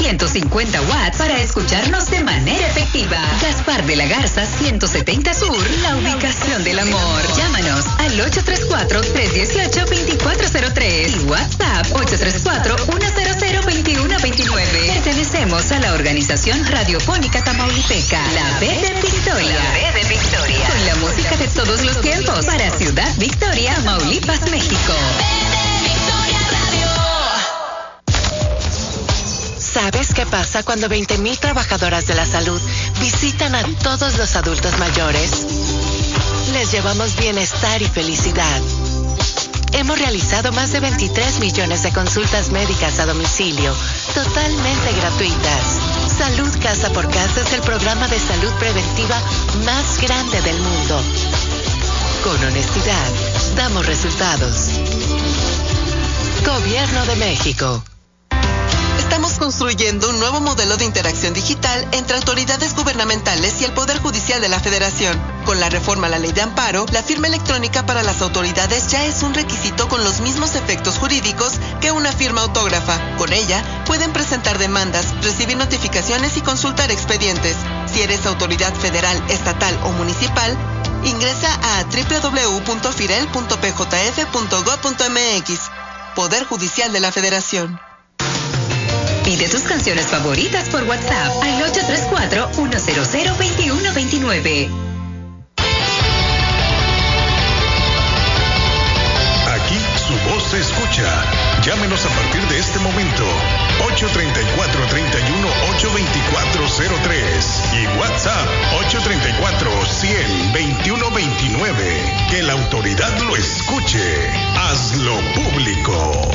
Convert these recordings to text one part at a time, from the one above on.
150 watts para escucharnos de manera efectiva. Gaspar de la Garza 170 Sur, la ubicación del amor. Llámanos al 834-318-2403 y WhatsApp 834-100-2129. Pertenecemos a la organización radiofónica tamaulipeca, La B de Victoria. La B de Victoria. Con la música de todos los tiempos para Ciudad Victoria, Tamaulipas, México. ¿Sabes qué pasa cuando 20,000 trabajadoras de la salud visitan a todos los adultos mayores? Les llevamos bienestar y felicidad. Hemos realizado más de 23 millones de consultas médicas a domicilio, totalmente gratuitas. Salud Casa por Casa es el programa de salud preventiva más grande del mundo. Con honestidad, damos resultados. Gobierno de México. Estamos construyendo un nuevo modelo de interacción digital entre autoridades gubernamentales y el Poder Judicial de la Federación. Con la reforma a la Ley de Amparo, la firma electrónica para las autoridades ya es un requisito con los mismos efectos jurídicos que una firma autógrafa. Con ella, pueden presentar demandas, recibir notificaciones y consultar expedientes. Si eres autoridad federal, estatal o municipal, ingresa a www.firel.pjf.gov.mx. Poder Judicial de la Federación. Pide tus canciones favoritas por WhatsApp al 834-100-2129. Aquí su voz se escucha. Llámenos a partir de este momento. 834-31-82403 y WhatsApp 834-100-2129. Que la autoridad lo escuche. Hazlo público.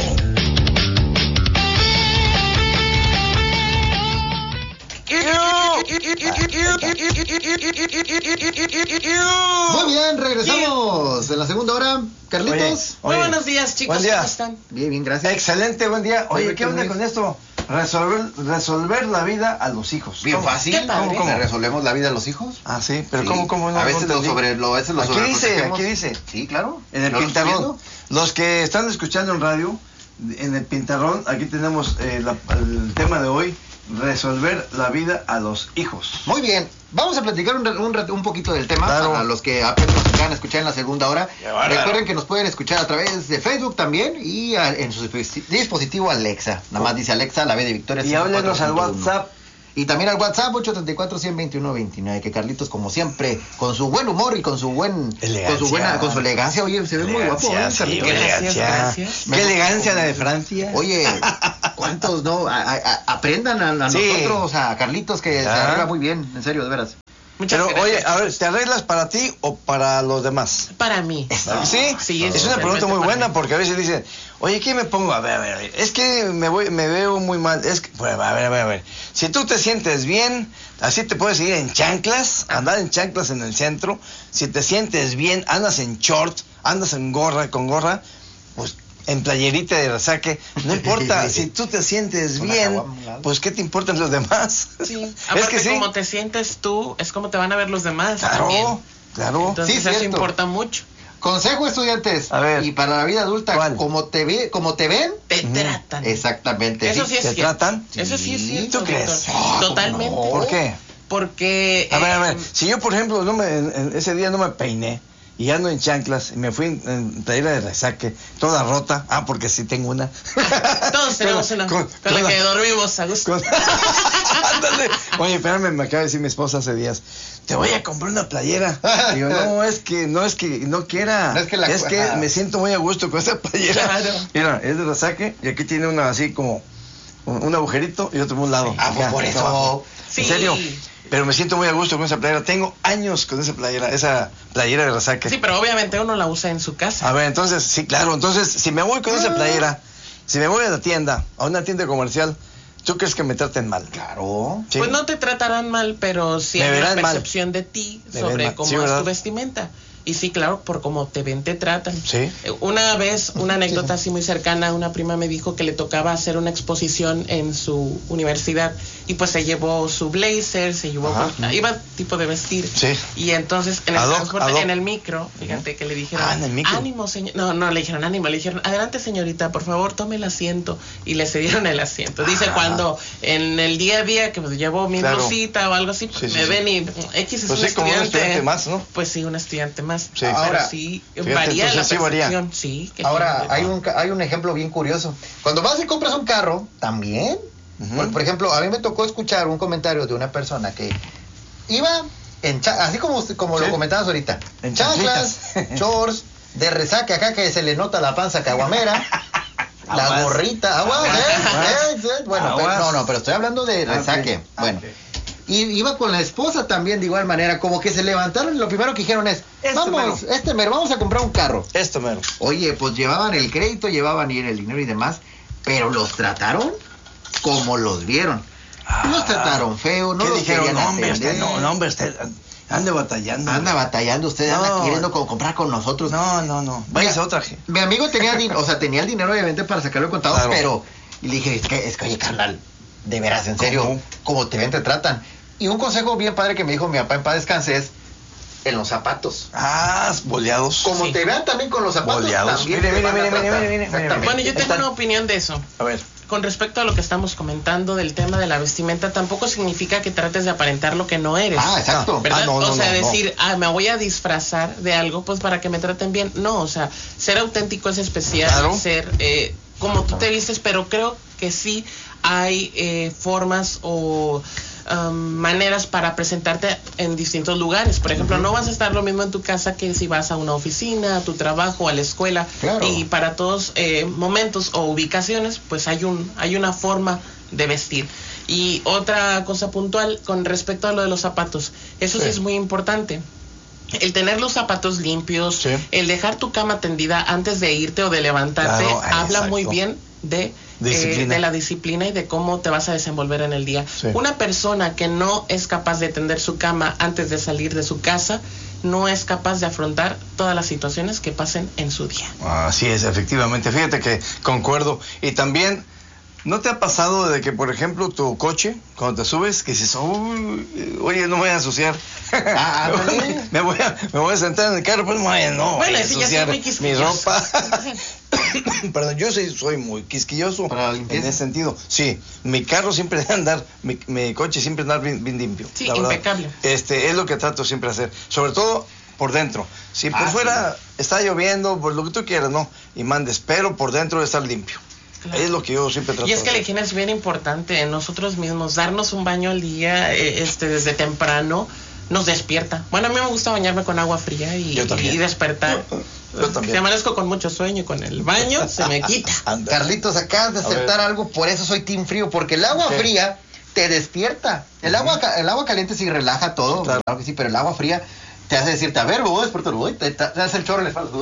Muy bien, regresamos en la segunda hora. Carlitos. Muy buenos días, chicos. Buen día. ¿Cómo están? Bien, gracias. Excelente, buen día. Oye, ¿qué onda con esto? Resolver la vida a los hijos. Bien ¿Cómo? fácil. ¿Cómo? ¿Le resolvemos la vida a los hijos? Ah, sí, pero Sí. ¿cómo no? A veces no lo sobreprotegemos. Aquí dice. Sí, claro. En el ¿Lo pintarrón. resumiendo? Los que están escuchando en radio, en el pintarrón, aquí tenemos el tema de hoy, resolver la vida a los hijos. Muy bien. Vamos a platicar un poquito del tema, claro, para los que apenas nos acaban de escuchar en la segunda hora. Bárbaro. Recuerden que nos pueden escuchar a través de Facebook también y en su dispositivo Alexa. Nada más dice Alexa, la B de Victoria. Y háblenos al 54.1. WhatsApp. Y también al WhatsApp 834-100-2129, que Carlitos, como siempre, con su buen humor y con su Elegancia. con su elegancia, oye, se ve muy guapo, ¿eh, Sí, Carlitos? Gracias. Qué elegancia la de Francia. Oye, ¿cuántos no? Aprendan a Sí. nosotros, a Carlitos, que se arregla muy bien, en serio, de veras. Muchas Pero, gracias. oye, a ver, ¿te arreglas para ti o para los demás? Para mí. ¿Sí? Sí, es una pregunta muy buena porque a veces dicen, oye, ¿qué me pongo? A ver, es que me veo muy mal. Es que, bueno, a ver. Si tú te sientes bien, así te puedes ir en chanclas, andar en chanclas en el centro. Si te sientes bien, andas en short, andas con gorra, pues en playerita de resaque, no importa. Si tú te sientes bien, pues ¿qué te importan los demás? Sí. Aparte, como te sientes tú, es como te van a ver los demás. Claro. Entonces Sí, eso cierto. importa mucho. Consejo, estudiantes. A ver. Y para la vida adulta, ¿cuál? como te ven, Te tratan. exactamente. Eso sí es ¿Te cierto. tratan? Eso sí es Sí. cierto. ¿Tú crees? doctor. Totalmente. ¿Por qué? Porque... A ver, si yo, por ejemplo, ese día no me peiné y ando en chanclas y me fui en playera de resaque, toda rota, porque sí tengo una. Todos tenemos una. Con la que dormimos a gusto. Ándale. Oye, espérame, me acaba de decir mi esposa hace días, te voy a comprar una playera. Digo, no es que no quiera, es que me siento muy a gusto con esa playera. Claro. Mira, es de resaque y aquí tiene una así como un agujerito y otro por un lado. Pues por eso. Abajo. Sí. En serio. Pero me siento muy a gusto con esa playera. Tengo años con esa playera de resaque. Sí, pero obviamente uno la usa en su casa. A ver, entonces, sí, claro. Entonces, si me voy con esa playera, si me voy a la tienda, a una tienda comercial, ¿tú crees que me traten mal? Claro. ¿Sí? Pues no te tratarán mal, pero sí Me hay una verán mal. percepción de ti Me sobre ven mal. cómo Sí, es ¿verdad? tu vestimenta. Y sí, claro, por cómo te ven, te tratan. Sí. Una vez, una anécdota así muy cercana, una prima me dijo que le tocaba hacer una exposición en su universidad y pues se llevó su blazer, se llevó, iba tipo de vestir. Sí. Y entonces en el transporte, en el micro, fíjate que le dijeron, en el micro. ánimo, señor. No, le dijeron ánimo, le dijeron, adelante señorita, por favor, tome el asiento. Y le cedieron el asiento. Dice, cuando en el día a día que pues, llevo mi blusita o algo así, me ven y X es pues un sí, como un estudiante más, ¿no? Pues sí, un estudiante más. Sí. Ahora, sí, fíjate, varía la sí percepción. Sí, ahora, hay un ejemplo bien curioso. Cuando vas y compras un carro, también. Por ejemplo, a mí me tocó escuchar un comentario de una persona que iba así como lo comentabas ahorita, en chanclas, shorts, de resaca acá que se le nota la panza caguamera. La gorrita, bueno, pero estoy hablando de resaque. Bueno, y iba con la esposa también de igual manera, como que se levantaron y lo primero que dijeron es, vamos a comprar un carro. Esto mero. Oye, pues llevaban el crédito, llevaban el dinero y demás, pero los trataron como los vieron. Los trataron feo, no los querían atender. hombre, usted anda batallando. Anda batallando, usted anda queriendo comprar con nosotros. No. Váyase otra. Mi amigo tenía el dinero obviamente para sacarlo de contado, pero y le dije, es que oye, carnal, de veras, en serio, como te ven, te tratan. Y un consejo bien padre que me dijo mi papá en paz descanse es en los zapatos. Boleados. Como te vean también con los zapatos. Boleados. Mire. Bueno, yo tengo una opinión de eso. A ver. Con respecto a lo que estamos comentando del tema de la vestimenta, tampoco significa que trates de aparentar lo que no eres. Exacto. ¿Verdad? Decir, me voy a disfrazar de algo pues para que me traten bien. No, o sea, ser auténtico es especial, ser como tú te vistes, pero creo que sí hay formas o maneras para presentarte en distintos lugares. Por ejemplo, no vas a estar lo mismo en tu casa que si vas a una oficina, a tu trabajo, a la escuela. Claro. Y para todos momentos o ubicaciones, pues hay una forma de vestir. Y otra cosa puntual con respecto a lo de los zapatos, eso sí es muy importante. El tener los zapatos limpios, el dejar tu cama tendida antes de irte o de levantarte, habla muy bien de la disciplina y de cómo te vas a desenvolver en el día. Una persona que no es capaz de tender su cama antes de salir de su casa, no es capaz de afrontar todas las situaciones que pasen en su día. Así es, efectivamente. Fíjate que concuerdo. Y también, ¿no te ha pasado de que, por ejemplo, tu coche, cuando te subes, que dices, oye, no me voy a ensuciar? me voy a sentar en el carro, pues no voy a ensuciar mi ropa. Perdón, yo soy muy quisquilloso en ese sentido. Sí, mi carro siempre debe andar, mi coche siempre andar bien limpio. Sí, impecable. Es lo que trato siempre de hacer, sobre todo por dentro. Si por fuera está lloviendo, por lo que tú quieras, no, y mandes, pero por dentro debe estar limpio. Claro. Es lo que yo siempre trato. Y es que la higiene es bien importante. Nosotros mismos, darnos un baño al día, desde temprano, nos despierta. Bueno, a mí me gusta bañarme con agua fría y despertar. Yo también. Si amanezco con mucho sueño y con el baño, se me quita. Carlitos, acabas de aceptar algo, por eso soy team frío, porque el agua fría te despierta. El agua caliente sí relaja todo, claro que sí, pero el agua fría te hace decirte, a ver, me voy a despertar, te hace el chorro en la espalda.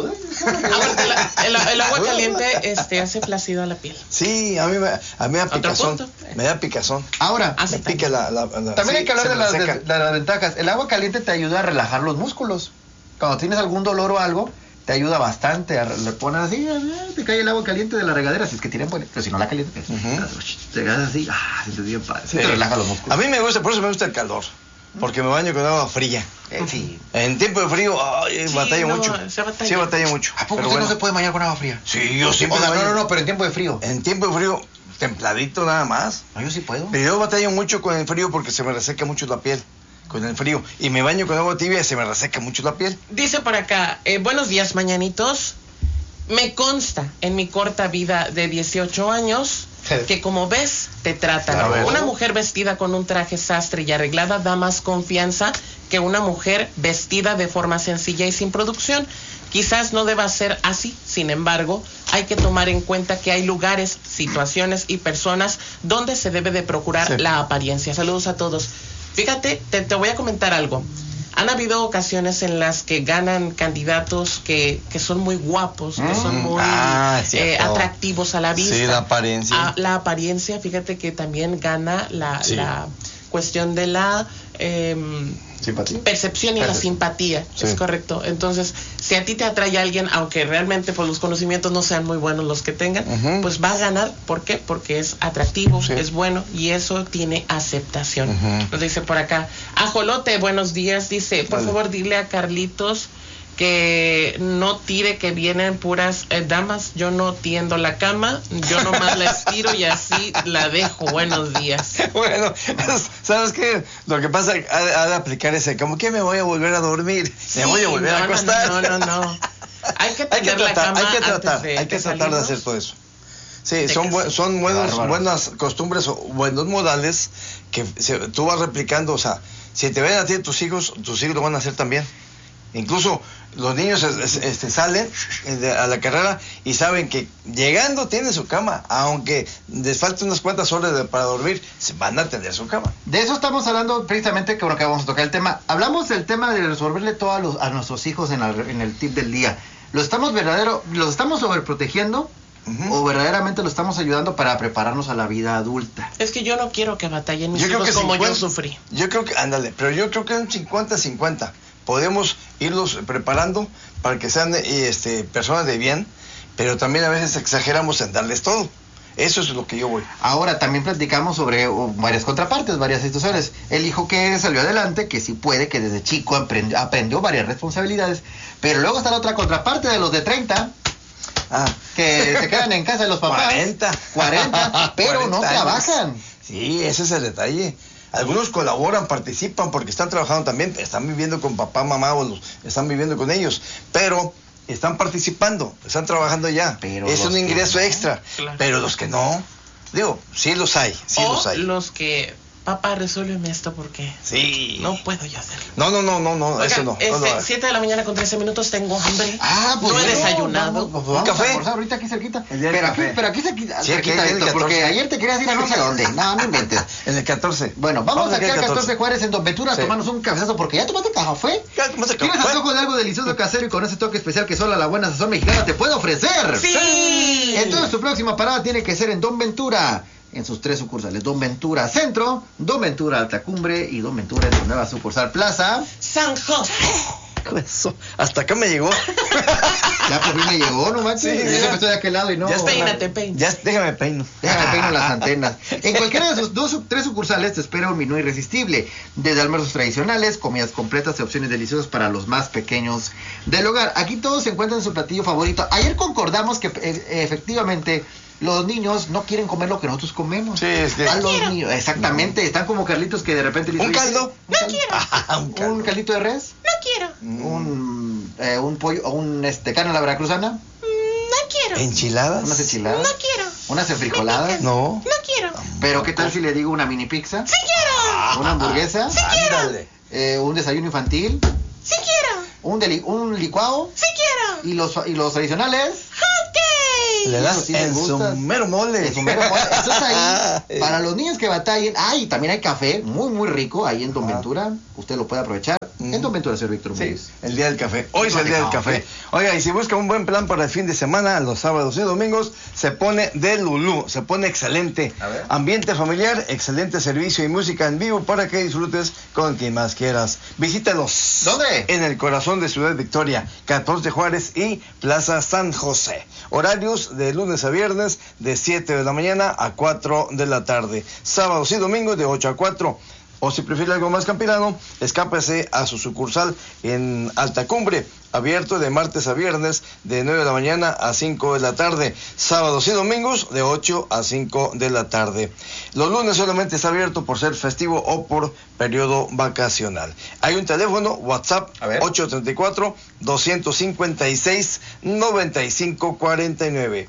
El agua caliente hace flácida la piel. Sí, a mí me da picazón. Me da picazón. Ahora, me pica también hay que hablar de las ventajas. El agua caliente te ayuda a relajar los músculos. Cuando tienes algún dolor o algo, te ayuda bastante. Le pones así, te cae el agua caliente de la regadera, si es que tienen buena, pero si no la caliente, te quedas así, sientes bien padre. Te relaja los músculos. A mí me gusta, por eso me gusta el calor. Porque me baño con agua fría. Sí. En tiempo de frío, batallo mucho. Sí, batallo mucho. ¿A poco usted no se puede bañar con agua fría? Sí, yo siempre. No, pero en tiempo de frío. En tiempo de frío, templadito nada más. No, yo sí puedo. Pero yo batallo mucho con el frío porque se me reseca mucho la piel. Con el frío. Y me baño con agua tibia y se me reseca mucho la piel. Dice por acá, buenos días, mañanitos. Me consta en mi corta vida de 18 años que como ves, te tratan. Una mujer vestida con un traje sastre y arreglada da más confianza que una mujer vestida de forma sencilla y sin producción. Quizás no deba ser así, sin embargo, hay que tomar en cuenta que hay lugares, situaciones y personas donde se debe de procurar la apariencia. Saludos a todos. Fíjate, te voy a comentar algo. Han habido ocasiones en las que ganan candidatos que son muy guapos, que son muy atractivos a la vista. Sí, la apariencia. La apariencia, fíjate que también gana la cuestión de la percepción y la simpatía, es correcto. Entonces, si a ti te atrae alguien, aunque realmente pues los conocimientos no sean muy buenos los que tengan, pues va a ganar. ¿Por qué? Porque es atractivo, es bueno y eso tiene aceptación. Nos dice por acá, Ajolote, buenos días, dice, por favor dile a Carlitos que no tire, que vienen puras damas, yo no tiendo la cama, yo nomás la estiro y así la dejo. Buenos días. Bueno, ¿sabes qué? Lo que pasa ha de aplicar ese, como que me voy a volver a dormir, me voy a volver a acostar. No. Hay que tratar de hacer todo eso. Sí, son buenas costumbres o buenos modales que tú vas replicando. O sea, si te ven a ti tus hijos lo van a hacer también. Incluso los niños salen a la carrera y saben que llegando tienen su cama, aunque les falte unas cuantas horas para dormir, se van a tener su cama. De eso estamos hablando precisamente, que vamos a tocar el tema. Hablamos del tema de resolverle todo a nuestros hijos en el tip del día. ¿Los estamos sobreprotegiendo? ¿O verdaderamente lo estamos ayudando para prepararnos a la vida adulta? Es que yo no quiero que batallen mis hijos como yo sufrí. Yo creo que, pero yo creo que un 50-50. Podemos irlos preparando para que sean personas de bien, pero también a veces exageramos en darles todo. Eso es lo que yo voy. Ahora también platicamos sobre varias contrapartes, varias situaciones. El hijo que salió adelante, que sí puede, que desde chico aprendió varias responsabilidades, pero luego está la otra contraparte de los de 30, que se quedan en casa de los papás. 40, pero 40 no trabajan. Sí, ese es el detalle. Algunos colaboran, participan porque están trabajando también, están viviendo con papá, mamá o están viviendo con ellos, pero están participando, están trabajando ya. Pero es un ingreso extra. Claro. Pero los que no, sí los hay. Los que, papá, resuélveme esto porque no puedo yo hacerlo. No, oiga, eso no. 7 de la mañana con 13 minutos, tengo hambre. Pues no he desayunado. Vamos a almorzar ahorita aquí cerquita. Pero aquí cerquita, Héctor, porque ayer te querías ir a no sé dónde. No inventes. En el 14. Bueno, vamos aquí al 14 Juárez en Don Ventura a tomarnos un cafezazo porque ya tomaste café. ¿Tienes antojo de algo delicioso casero y con ese toque especial que solo la buena sazón mexicana te puede ofrecer? ¡Sí! Entonces tu próxima parada tiene que ser en Don Ventura, en sus 3 sucursales: Don Ventura Centro, Don Ventura Alta Cumbre y Don Ventura en su nueva sucursal Plaza San José. Eso, hasta acá me llegó. Ya por fin me llegó, no manches. Yo siempre estoy de aquel lado y no. Peínate. Ya, déjame peino las antenas. En cualquiera de sus 3 sucursales te espera un menú irresistible, desde almuerzos tradicionales, comidas completas y opciones deliciosas para los más pequeños del hogar. Aquí todos se encuentran en su platillo favorito. Ayer concordamos que efectivamente los niños no quieren comer lo que nosotros comemos. Sí, es que... A los niños, exactamente. Están como Carlitos que de repente le dicen... ¿Un caldo? No quiero. ¿Un caldito de res? No quiero. Un pollo, carne a la veracruzana. No quiero. ¿Enchiladas? ¿Unas enchiladas? No quiero. ¿Unas enfrijoladas? No. No quiero. ¿Pero qué tal si le digo una mini pizza? Sí quiero. ¿Una hamburguesa? Sí quiero. ¿Un desayuno infantil? Sí quiero. ¿Un licuado? Sí quiero. ¿Y los tradicionales? Le das en su mero mole. Eso es ahí. Para los niños que batallen. También hay café muy, muy rico ahí en Don Ventura. Usted lo puede aprovechar. En Don Ventura, señor Víctor Muñiz. El día del café. Hoy es el día del café. Oiga, y si busca un buen plan para el fin de semana, los sábados y domingos, se pone de Lulú. Se pone excelente. Ambiente familiar, excelente servicio y música en vivo para que disfrutes con quien más quieras. Visítalos. ¿Dónde? En el corazón de Ciudad Victoria, 14 Juárez y Plaza San José. Horarios de lunes a viernes de 7 de la mañana a 4 de la tarde. Sábados y domingos de 8 a 4. O si prefiere algo más campirano, escápese a su sucursal en Alta Cumbre, abierto de martes a viernes de 9 de la mañana a 5 de la tarde, sábados y domingos de 8 a 5 de la tarde. Los lunes solamente está abierto por ser festivo o por periodo vacacional. Hay un teléfono, WhatsApp, 834-256-9549.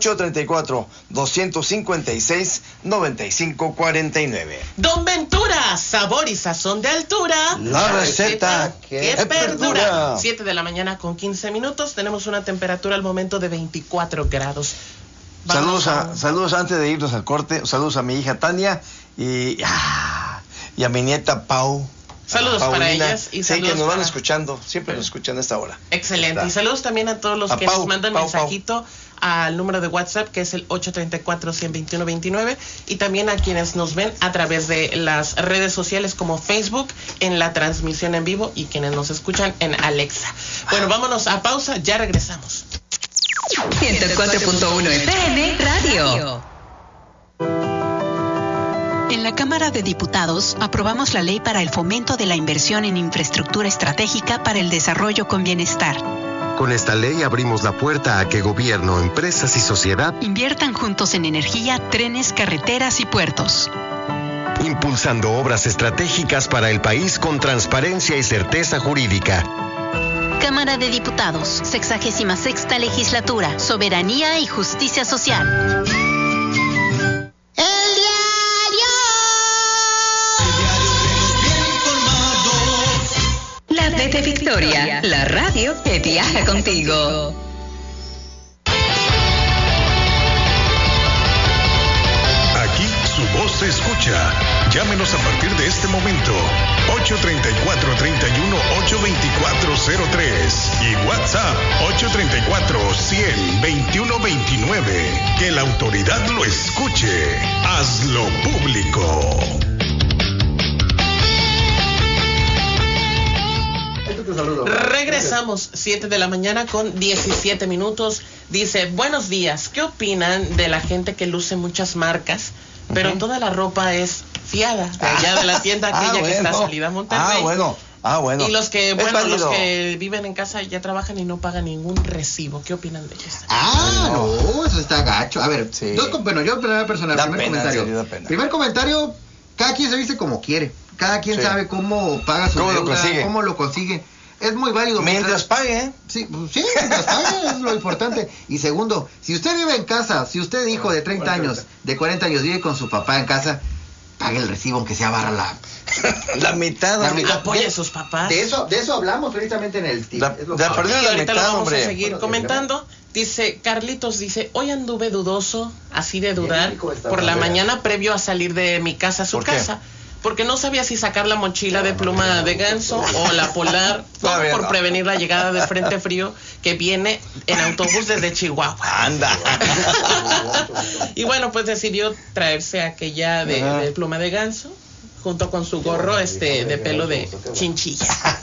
834-256-9549. Don Ventura, sabor y sazón de altura. La receta que perdura. 7 de la mañana con 15 minutos. Tenemos una temperatura al momento de 24 grados. Saludos antes de irnos al corte. Saludos a mi hija Tania y a mi nieta Pau. Saludos para ellas y saludos que nos van escuchando, siempre nos escuchan a esta hora. Excelente. Y saludos también a todos los que nos mandan mensajito al número de WhatsApp, que es el 834-121-29, y también a quienes nos ven a través de las redes sociales como Facebook, en la transmisión en vivo, y quienes nos escuchan en Alexa. Bueno, vámonos a pausa, ya regresamos. 104.1 FM Radio. En la Cámara de Diputados aprobamos la ley para el fomento de la inversión en infraestructura estratégica para el desarrollo con bienestar. Con esta ley abrimos la puerta a que gobierno, empresas y sociedad inviertan juntos en energía, trenes, carreteras y puertos. Impulsando obras estratégicas para el país con transparencia y certeza jurídica. Cámara de Diputados, 66ª Legislatura, Soberanía y Justicia Social. La B de Victoria, la radio que viaja contigo. Aquí su voz se escucha. Llámenos a partir de este momento. 834-31-824-03 y WhatsApp 834-100-2129. Que la autoridad lo escuche. Hazlo público. Regresamos, 7 de la mañana con 17 minutos. Dice, buenos días, ¿qué opinan de la gente que luce muchas marcas, pero toda la ropa es fiada, de allá de la tienda aquella que está salida a Monterrey? Bueno. Y los que, los que viven en casa ya trabajan y no pagan ningún recibo. ¿Qué opinan de ellos? No, eso está gacho. A ver, yo en primera persona, primer comentario, cada quien se viste como quiere. Cada quien sabe cómo paga su deuda, cómo lo consigue. Es muy válido. Mientras pague. Sí, mientras pague es lo importante. Y segundo, si usted vive en casa, si usted hijo de 30 años, de 40 años vive con su papá en casa, pague el recibo aunque sea barra la mitad. Apoya a sus papás. De eso hablamos precisamente en el tip. Ahorita lo vamos a seguir comentando. Dice, Carlitos dice, hoy anduve dudoso, así de dudar, por la mañana previo a salir de mi casa a su casa. Porque no sabía si sacar la mochila de pluma de ganso o la polar, por prevenir la llegada de frente frío que viene en autobús desde Chihuahua. Anda. Y bueno, pues decidió traerse aquella de pluma de ganso, junto con su gorro de pelo de chinchilla.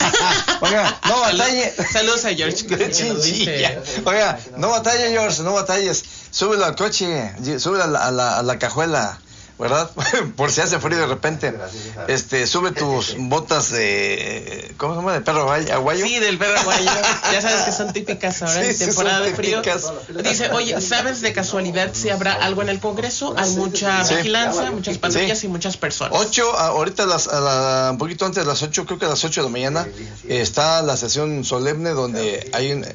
Oiga, no batalle. Saludos a George. De chinchilla. Oiga, no batalle, George, no batalles. Súbelo al coche, súbelo a la cajuela, ¿verdad? Por si hace frío de repente. Sube tus botas de, ¿cómo se llama? ¿De perro aguayo? Sí, del perro aguayo. Ya sabes que son típicas ahora en temporada de frío. Dice, oye, ¿sabes de casualidad si habrá algo en el Congreso? Hay mucha vigilancia, muchas patrullas y muchas personas. Ahorita un poquito antes de las 8, creo que a las 8 de la mañana, está la sesión solemne donde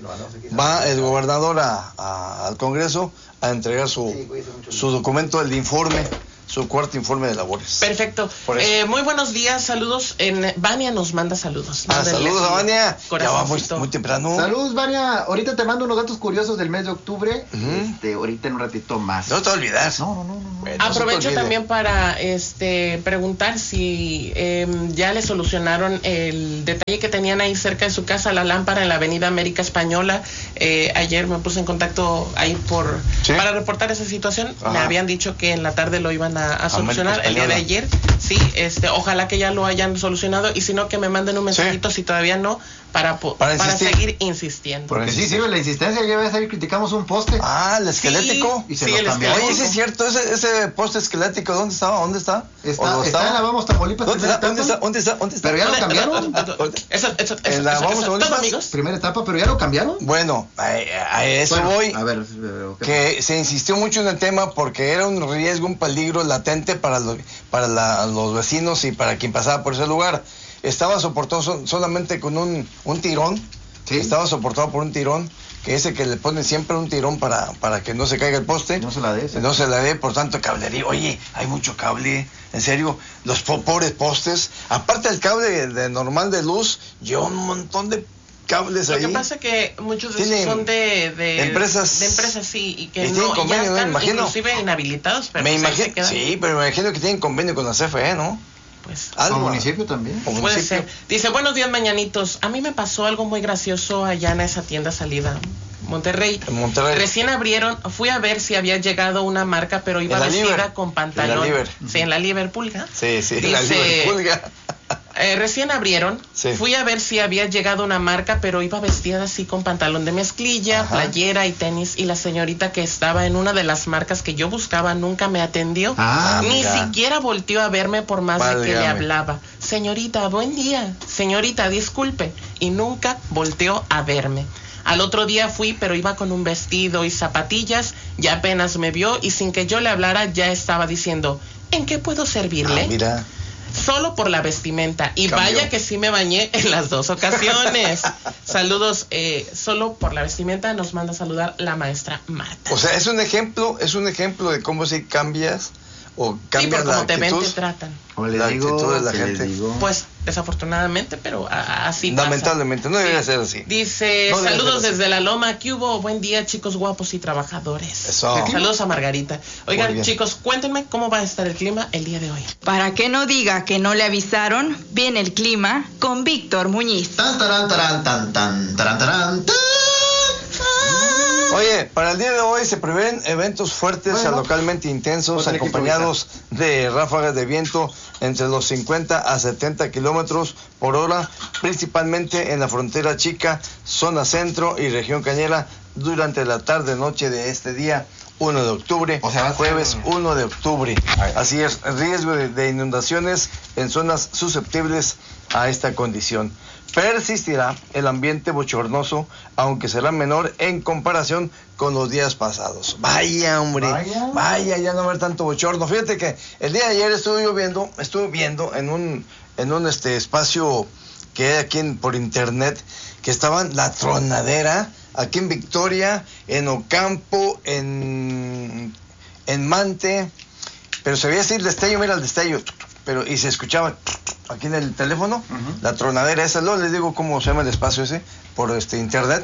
va el gobernador al Congreso a entregar su documento, el informe, su cuarto informe de labores. Perfecto. Muy buenos días, saludos. Vania nos manda saludos. Saludos a Vania. Ya va muy temprano. Saludos, Vania. Ahorita te mando unos datos curiosos del mes de octubre. Ahorita en un ratito más. No te olvides. No. Bueno, aprovecho también para preguntar si ya le solucionaron el detalle que tenían ahí cerca de su casa, la lámpara en la avenida América Española. Ayer me puse en contacto ahí para reportar esa situación. Ajá. Me habían dicho que en la tarde lo iban a solucionar el día de ayer. Sí, ojalá que ya lo hayan solucionado, y si no, que me manden un mensajito si todavía no, para seguir insistiendo. Porque sí sirve la insistencia. Ya ves, ahí criticamos un poste. El esquelético. Sí, y se lo cambiaron. Oye, sí es cierto, ese poste esquelético, ¿dónde está? Está en la Vamos Tamaulipas. ¿Dónde está? Pero ya lo cambiaron. En la Vamos Tamaulipas. Primera etapa, pero ya lo cambiaron. Bueno, a eso voy. A ver, que se insistió mucho en el tema porque era un riesgo, un peligro latente para los vecinos y para quien pasaba por ese lugar. Estaba soportado solamente con un tirón. ¿Sí? Estaba soportado por un tirón, que ese que le ponen siempre un tirón para que no se caiga el poste. No se la dé. Por tanto, cablería. Oye, hay mucho cable, en serio. Los pobres postes. Aparte del cable normal de luz, lleva un montón de cables ahí. Lo que pasa es que muchos de esos son de empresas. De empresas, sí, y que no, convenio, ya están inclusive inhabilitados. Pero sí, pero me imagino que tienen convenio con la CFE, ¿no? Pues, al municipio también. Puede ser. Dice, buenos días, mañanitos. A mí me pasó algo muy gracioso allá en esa tienda salida. Monterrey. En Monterrey. Recién abrieron, fui a ver si había llegado una marca, pero iba vestida con pantalón. Sí, en la Liverpool. Sí, en la Liverpool. Recién abrieron, fui a ver si había llegado una marca, pero iba vestida así con pantalón de mezclilla, playera y tenis, y la señorita que estaba en una de las marcas que yo buscaba nunca me atendió, ni siquiera volteó a verme por más de que le hablaba. Señorita, buen día, señorita, disculpe, y nunca volteó a verme. Al otro día fui, pero iba con un vestido y zapatillas, ya apenas me vio y sin que yo le hablara ya estaba diciendo, ¿en qué puedo servirle? Mira. Solo por la vestimenta. Y vaya que sí me bañé en las dos ocasiones. Saludos, solo por la vestimenta nos manda a saludar la maestra Marta. O sea, es un ejemplo de cómo si cambias o cambias la actitud. Te ven, te tratan. O le digo, actitud de la gente. Pues desafortunadamente, pero así pasa. Lamentablemente, no debería ser así. Dice, no saludos desde la Loma, ¿qué hubo? Buen día, chicos guapos y trabajadores. Eso. Saludos a Margarita. Oigan, chicos, cuéntenme cómo va a estar el clima el día de hoy. Para que no diga que no le avisaron, viene el clima con Víctor Muñiz. Oye, para el día de hoy se prevén eventos fuertes a localmente intensos, acompañados de ráfagas de viento entre los 50 a 70 kilómetros por hora, principalmente en la frontera chica, zona centro y región cañera, durante la tarde-noche de este día 1 de octubre, jueves 1 de octubre. Así es, riesgo de inundaciones en zonas susceptibles a esta condición. Persistirá el ambiente bochornoso, aunque será menor en comparación con los días pasados. Vaya, hombre, vaya, ya no va a haber tanto bochorno. Fíjate que el día de ayer estuve viendo en un espacio que hay aquí por internet, que estaban la tronadera, aquí en Victoria, en Ocampo, en Mante, pero se veía así el destello, mira el destello, y se escuchaba aquí en el teléfono, la tronadera esa, luego les digo cómo se llama el espacio ese, por internet,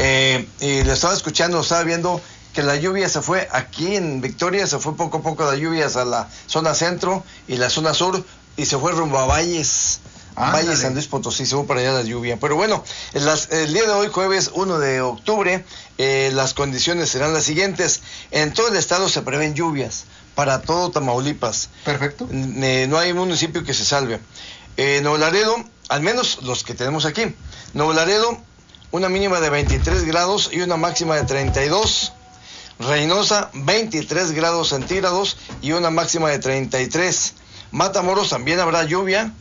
y le estaba escuchando, estaba viendo que la lluvia se fue aquí en Victoria, se fue poco a poco la lluvia hacia la zona centro y la zona sur, y se fue rumbo a Valles, San Luis Potosí, se fue para allá la lluvia. Pero bueno, el día de hoy, jueves 1 de octubre, las condiciones serán las siguientes. En todo el estado se prevén lluvias, para todo Tamaulipas. Perfecto. No hay municipio que se salve. Nuevo Laredo, al menos los que tenemos aquí. Nuevo Laredo, una mínima de 23 grados y una máxima de 32. Reynosa, 23 grados centígrados y una máxima de 33. Matamoros también habrá lluvia,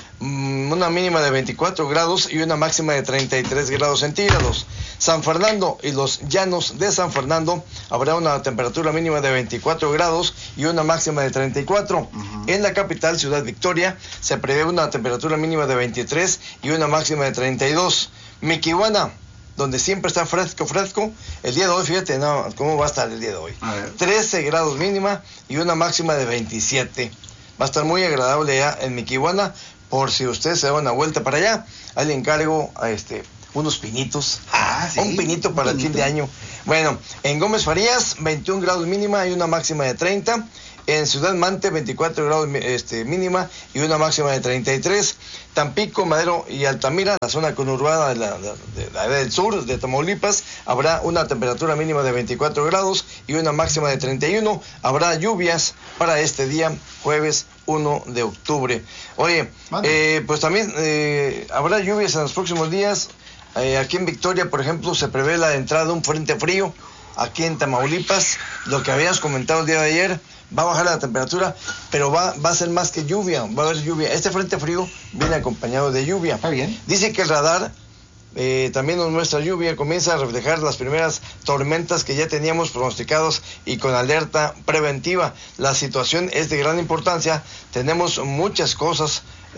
una mínima de 24 grados y una máxima de 33 grados centígrados. San Fernando y los llanos de San Fernando habrá una temperatura mínima de 24 grados y una máxima de 34. En la capital, Ciudad Victoria, se prevé una temperatura mínima de 23 y una máxima de 32. Miquihuana, donde siempre está fresco, el día de hoy, fíjate, cómo va a estar el día de hoy. 13 grados mínima y una máxima de 27. Va a estar muy agradable ya en Miquihuana, por si ustedes se dan una vuelta para allá. Ahí le encargo a unos pinitos. ¿Sí? Un pinito para el fin de año. Bueno, en Gómez Farías, 21 grados mínima y una máxima de 30. En Ciudad Mante, 24 grados mínima y una máxima de 33. Tampico, Madero y Altamira, la zona conurbada del sur de Tamaulipas, habrá una temperatura mínima de 24 grados y una máxima de 31. Habrá lluvias para este día, jueves 1 de octubre. Oye, pues también habrá lluvias en los próximos días. Aquí en Victoria, por ejemplo, se prevé la entrada de un frente frío. Aquí en Tamaulipas, lo que habíamos comentado el día de ayer, va a bajar la temperatura, pero va a ser más que lluvia, va a haber lluvia. Este frente frío viene acompañado de lluvia. Está bien. Dice que el radar también nos muestra lluvia, comienza a reflejar las primeras tormentas que ya teníamos pronosticados y con alerta preventiva. La situación es de gran importancia, tenemos muchas cosas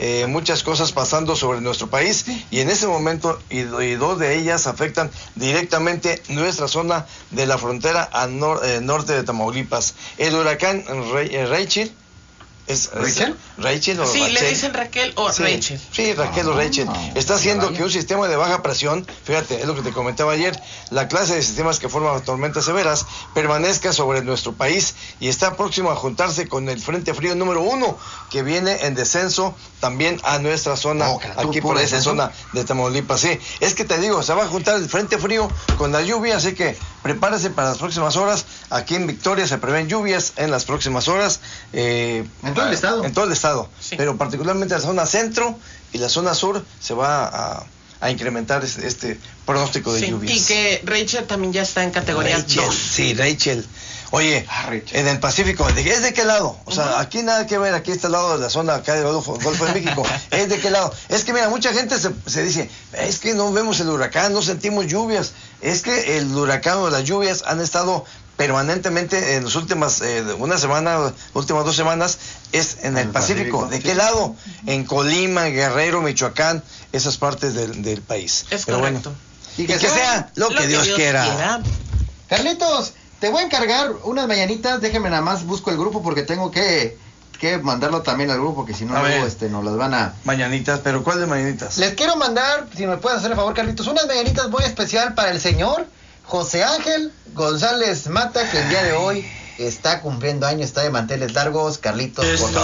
pasando sobre nuestro país y en ese momento y dos de ellas afectan directamente nuestra zona de la frontera al norte de Tamaulipas. El huracán ¿Es Rachel? Rachel o Sí, Rachel. le dicen Raquel o Sí, Rachel. Sí, Raquel o Rachel. Está haciendo que un sistema de baja presión, fíjate, es lo que te comentaba ayer, la clase de sistemas que forman tormentas severas permanezca sobre nuestro país y está próximo a juntarse con el Frente Frío número 1, que viene en descenso también a nuestra zona, aquí por esa zona de Tamaulipas. Sí, es que te digo, se va a juntar el Frente Frío con la lluvia, así que prepárese para las próximas horas. Aquí en Victoria se prevén lluvias en las próximas horas. ¿En todo el estado? En todo el estado, Sí. pero particularmente la zona centro y la zona sur se va a incrementar este pronóstico de Sí, lluvias. y que Rachel también ya está en categoría Rachel, 2. sí, Rachel. Oye, Rachel. en el Pacífico, ¿es de qué lado? O sea, aquí nada que ver, aquí está el lado de la zona acá del Golfo de México. ¿Es de qué lado? Es que mira, mucha gente se dice, es que no vemos el huracán, no sentimos lluvias. Es que el huracán o las lluvias han estado permanentemente en las últimas últimas 2 semanas es en el Pacífico. ¿De qué lado? En Colima, Guerrero, Michoacán, esas partes del país. Es Pero correcto. bueno, y que sea lo que Dios quiera. Carlitos, te voy a encargar unas mañanitas, déjeme nada más, busco el grupo porque tengo que mandarlo también al grupo, porque si no luego nos las van a... Mañanitas, pero ¿cuál de mañanitas? Les quiero mandar, si me puedes hacer el favor, Carlitos, unas mañanitas muy especial para el señor José Ángel González Mata, que el día de hoy está cumpliendo años, está de manteles largos. Carlitos, por favor.